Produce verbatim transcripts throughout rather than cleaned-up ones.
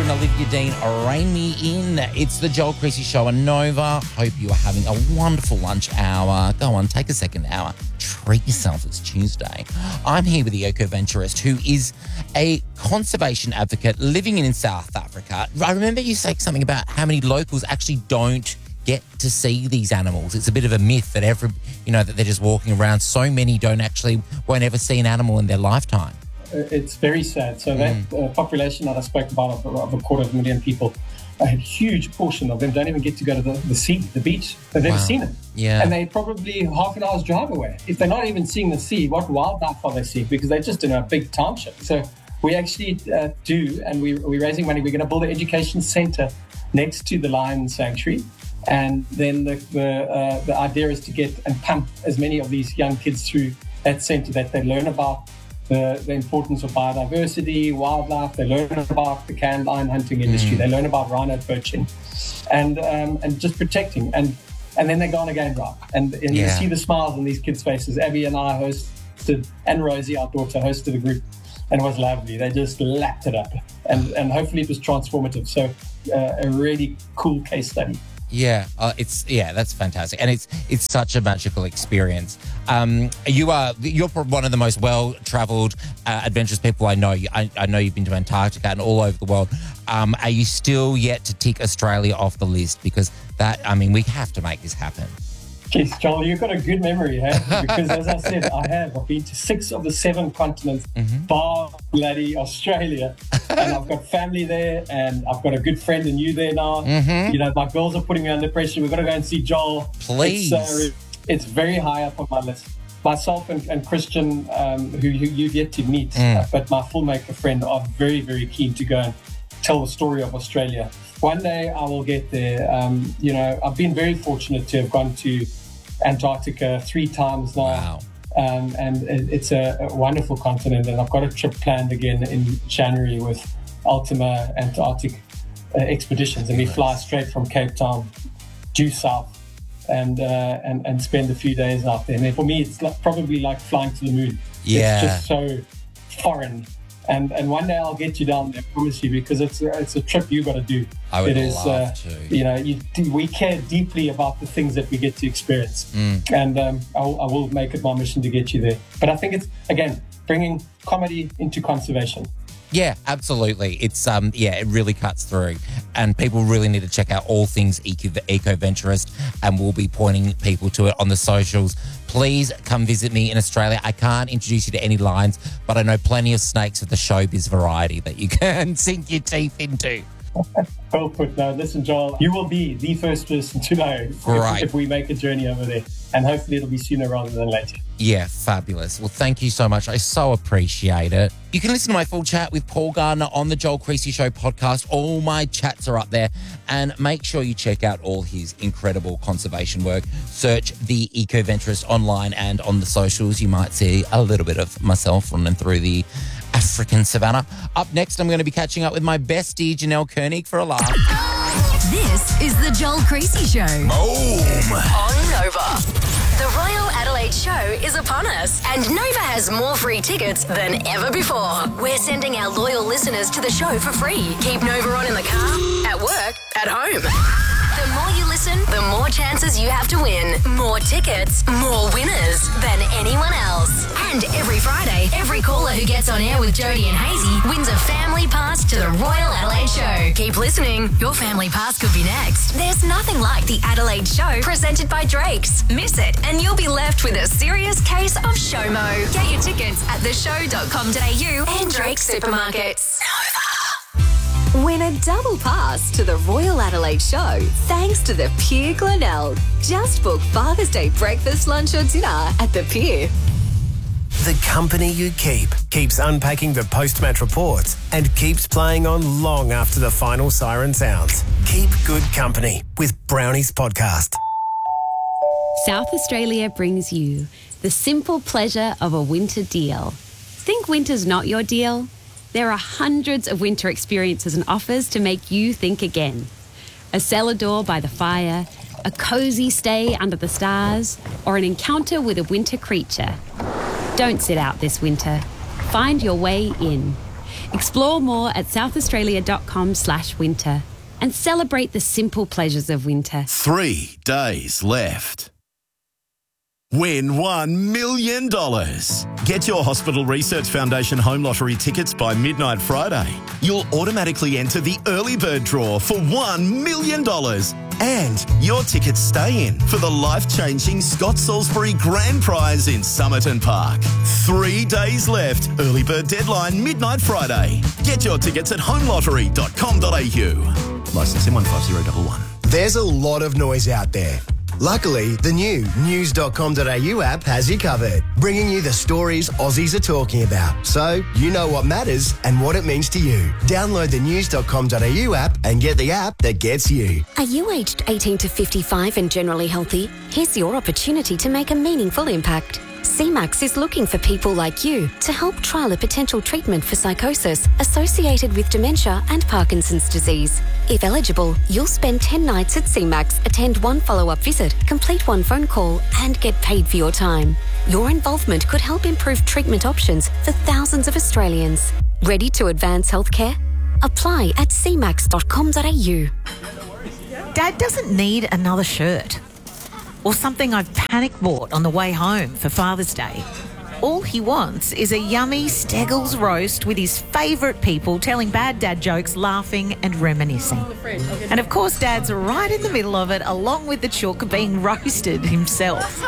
and Olivia Dean, Rain Me In. It's the Joel Creasy Show on Nova. Hope you are having a wonderful lunch hour. Go on, take a second hour. Treat yourself. It's Tuesday. I'm here with the eco-venturist who is a conservation advocate living in South Africa. I remember you saying something about how many locals actually don't get to see these animals. It's a bit of a myth that every, you know, that they're just walking around. So many don't actually, won't ever see an animal in their lifetime. It's very sad. So that mm. uh, population that I spoke about of, of a quarter of a million people, a huge portion of them don't even get to go to the, the sea, the beach. They've never wow. seen it. Yeah. And they're probably half an hour's drive away. If they're not even seeing the sea, what wildlife are they seeing? Because they're just in a big township. So we actually uh, do, and we, we're raising money. We're going to build an education center next to the lion sanctuary. And then the the, uh, the idea is to get and pump as many of these young kids through that center that they learn about The, the importance of biodiversity, wildlife. They learn about the can lion hunting industry. Mm. They learn about rhino poaching, and um, and just protecting. And and then they go on a game drive, and, and yeah. you see the smiles on these kids' faces. Abby and I hosted, and Rosie, our daughter, hosted a group, and it was lovely. They just lapped it up, and and hopefully it was transformative. So uh, a really cool case study. Yeah, uh, it's yeah, that's fantastic, and it's it's such a magical experience. Um, you are you're one of the most well-travelled, uh, adventurous people I know. I, I know you've been to Antarctica and all over the world. Um, are you still yet to tick Australia off the list? Because that, I mean, we have to make this happen. Yes, Joel, you've got a good memory, hey? Because as I said, I have. I've been to six of the seven continents, mm-hmm. bar bloody Australia. And I've got family there, and I've got a good friend in you there now. Mm-hmm. You know, my girls are putting me under pressure. We've got to go and see Joel. Please. It's, uh, it's very high up on my list. Myself and, and Christian, um, who, who you've yet to meet, mm. uh, but my filmmaker friend are very, very keen to go and tell the story of Australia. One day I will get there. Um, you know, I've been very fortunate to have gone to Antarctica three times now. Wow. Um, and it's a, a wonderful continent. And I've got a trip planned again in January with Ultima Antarctic uh, Expeditions. And we fly straight from Cape Town due south and, uh, and and spend a few days out there. And for me, it's like, probably like flying to the moon. Yeah. It's just so foreign. And and one day I'll get you down there, I promise you, because it's a, it's a trip you got to do. I would it is, love uh, to. You know, you, we care deeply about the things that we get to experience. Mm. And um, I'll, I will make it my mission to get you there. But I think it's, again, bringing comedy into conservation. Yeah, absolutely. It's um, yeah, it really cuts through, and people really need to check out all things Eco, Eco-Venturist, and we'll be pointing people to it on the socials. Please come visit me in Australia. I can't introduce you to any lions, but I know plenty of snakes of the showbiz variety that you can sink your teeth into. Well put. No, listen, Joel, you will be the first person to know if, right. if we make a journey over there, and hopefully it'll be sooner rather than later. Yeah, fabulous. Well, thank you so much. I so appreciate it. You can listen to my full chat with Paul Gardner on the Joel Creasy Show podcast. All my chats are up there. And make sure you check out all his incredible conservation work. Search The Eco-Venturist online and on the socials. You might see a little bit of myself running through the African savannah. Up next, I'm going to be catching up with my bestie, Janelle Koenig, for a laugh. This is the Joel Creasy Show. Boom! On Nova. The Royal Adelaide Show is upon us, and Nova has more free tickets than ever before. We're sending our loyal listeners to the show for free. Keep Nova on in the car, at work, at home. The more you listen, the more chances you have to win. More tickets, more winners than anyone else. And every Friday, every caller who gets on air with Jody and Hazy wins a family pass to the Royal Adelaide Show. Keep listening. Your family pass could be next. There's nothing like the Adelaide Show presented by Drake's. Miss it and you'll be left with a serious case of SHOMO. Get your tickets at the show dot com dot a u and Drake's supermarkets. Nova. Win a double pass to the Royal Adelaide Show thanks to the Pier Glenelg. Just book Father's Day breakfast, lunch or dinner at the Pier. The company you keep keeps unpacking the post-match reports and keeps playing on long after the final siren sounds. Keep good company with Brownies Podcast. South Australia brings you the simple pleasure of a winter deal. Think winter's not your deal? There are hundreds of winter experiences and offers to make you think again. A cellar door by the fire, a cosy stay under the stars, or an encounter with a winter creature. Don't sit out this winter. Find your way in. Explore more at southaustralia.com slash winter and celebrate the simple pleasures of winter. Three days left. Win one million dollars. Get your Hospital Research Foundation Home Lottery tickets by midnight Friday. You'll automatically enter the early bird draw for one million dollars. And your tickets stay in for the life-changing Scott Salisbury Grand Prize in Somerton Park. Three days left. Early bird deadline midnight Friday. Get your tickets at home lottery dot com dot a u. Licence M one five zero one one. There's a lot of noise out there. Luckily, the new news dot com dot a u app has you covered, bringing you the stories Aussies are talking about, so you know what matters and what it means to you. Download the news dot com dot a u app and get the app that gets you. Are you aged eighteen to fifty-five and generally healthy? Here's your opportunity to make a meaningful impact. C MAX is looking for people like you to help trial a potential treatment for psychosis associated with dementia and Parkinson's disease. If eligible, you'll spend ten nights at C MAX, attend one follow-up visit, complete one phone call, and get paid for your time. Your involvement could help improve treatment options for thousands of Australians. Ready to advance healthcare? Apply at c max dot com dot a u. Dad doesn't need another shirt or something I've panic bought on the way home for Father's Day. All he wants is a yummy Steggles roast with his favourite people telling bad dad jokes, laughing and reminiscing. And of course, Dad's right in the middle of it, along with the chook being roasted himself.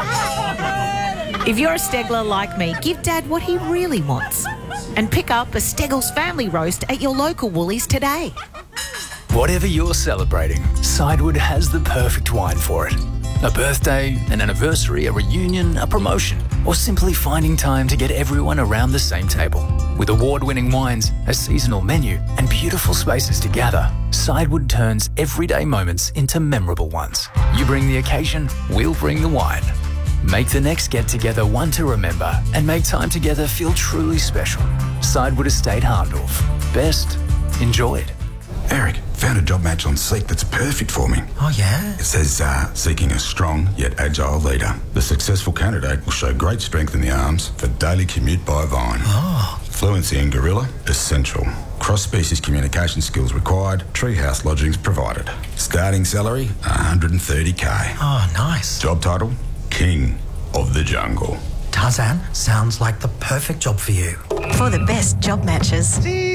If you're a Stegler like me, give Dad what he really wants and pick up a Steggles family roast at your local Woolies today. Whatever you're celebrating, Sidewood has the perfect wine for it. A birthday, an anniversary, a reunion, a promotion, or simply finding time to get everyone around the same table. With award-winning wines, a seasonal menu, and beautiful spaces to gather, Sidewood turns everyday moments into memorable ones. You bring the occasion, we'll bring the wine. Make the next get-together one to remember and make time together feel truly special. Sidewood Estate Harndorf. Best enjoyed. Eric, found a job match on Seek that's perfect for me. Oh, yeah? It says, uh, seeking a strong yet agile leader. The successful candidate will show great strength in the arms for daily commute by Vine. Oh. Fluency in Gorilla, essential. Cross-species communication skills required. Treehouse lodgings provided. Starting salary, one hundred thirty k. Oh, nice. Job title, King of the Jungle. Tarzan, sounds like the perfect job for you. For the best job matches.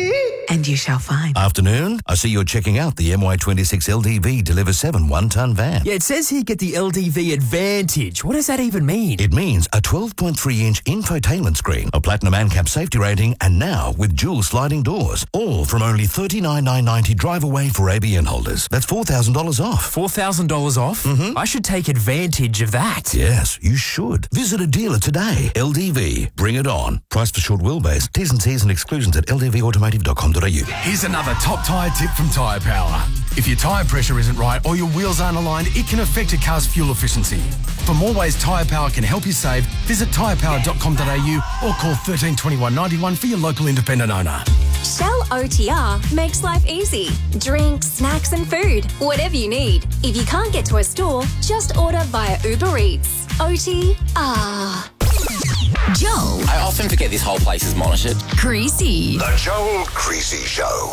And you shall find. Afternoon. I see you're checking out the M Y twenty-six L D V Deliver seven one-ton van. Yeah, it says here get the L D V Advantage. What does that even mean? It means a twelve point three inch infotainment screen, a platinum ANCAP safety rating, and now with dual sliding doors. All from only thirty-nine thousand nine hundred ninety dollars drive away for A B N holders. That's four thousand dollars off. four thousand dollars off? Mm-hmm. I should take advantage of that. Yes, you should. Visit a dealer today. L D V. Bring it on. Price for short wheelbase. T's and C's and exclusions at l d v automotive dot com dot a u. Here's another top tyre tip from Tyre Power. If your tyre pressure isn't right or your wheels aren't aligned, it can affect a car's fuel efficiency. For more ways Tyre Power can help you save, visit tyre power dot com dot a u or call one three two one, nine one for your local independent owner. Shell O T R makes life easy. Drinks, snacks and food, whatever you need. If you can't get to a store, just order via Uber Eats. O T R. Joel. I often forget this whole place is monitored. Creasy. The Joel Creasy Show.